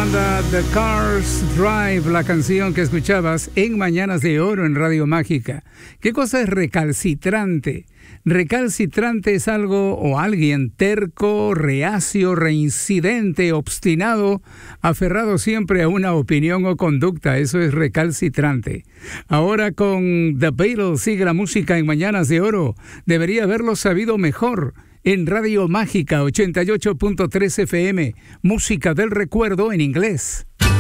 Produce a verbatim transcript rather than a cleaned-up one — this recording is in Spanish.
banda The Cars Drive, la canción que escuchabas en Mañanas de Oro en Radio Mágica. ¿Qué cosa es recalcitrante? Recalcitrante es algo o alguien terco, reacio, reincidente, obstinado, aferrado siempre a una opinión o conducta. Eso es recalcitrante. Ahora con The Beatles sigue la música en Mañanas de Oro. Debería haberlo sabido mejor. En Radio Mágica ochenta y ocho punto tres F M, música del recuerdo en inglés.